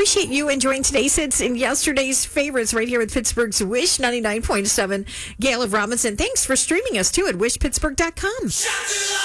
appreciate you enjoying today's hits and yesterday's favorites right here with Pittsburgh's Wish 99.7. Gail of Robinson, thanks for streaming us too at wishpittsburgh.com.